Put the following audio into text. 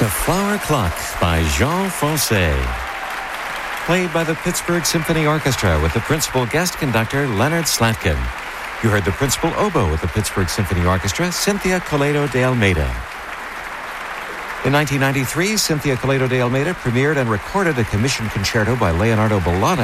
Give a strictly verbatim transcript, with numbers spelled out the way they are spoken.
The Flower Clock by Jean Foncé. Played by the Pittsburgh Symphony Orchestra with the principal guest conductor Leonard Slatkin. You heard the principal oboe with the Pittsburgh Symphony Orchestra, Cynthia Coleto de Almeida. In nineteen ninety-three, Cynthia Coleto de Almeida premiered and recorded a commissioned concerto by Leonardo Bollata